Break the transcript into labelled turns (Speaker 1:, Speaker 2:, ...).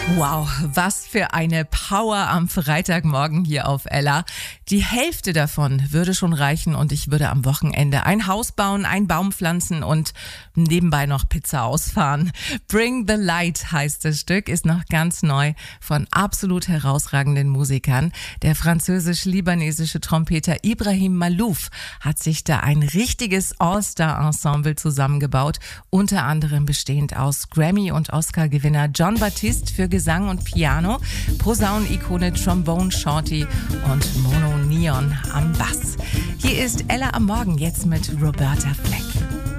Speaker 1: Wow, was für eine Power am Freitagmorgen hier auf Ella. Die Hälfte davon würde schon reichen und ich würde am Wochenende ein Haus bauen, einen Baum pflanzen und nebenbei noch Pizza ausfahren. Bring the Light heißt das Stück, ist noch ganz neu von absolut herausragenden Musikern. Der französisch-libanesische Trompeter Ibrahim Malouf hat sich da ein richtiges All-Star-Ensemble zusammengebaut, unter anderem bestehend aus Grammy- und Oscar-Gewinner Jon Batiste für Gesang und Piano, Posaunen-Ikone Trombone Shorty und Mono Neon am Bass. Hier ist Ella am Morgen, jetzt mit Roberta Fleck.